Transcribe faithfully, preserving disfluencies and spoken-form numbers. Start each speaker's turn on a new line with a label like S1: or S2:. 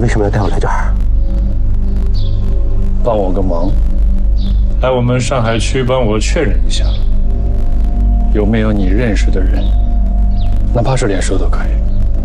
S1: 为什么要带我来这儿？
S2: 帮我个忙，来我们上海区帮我确认一下，有没有你认识的人，哪怕是脸熟都可以。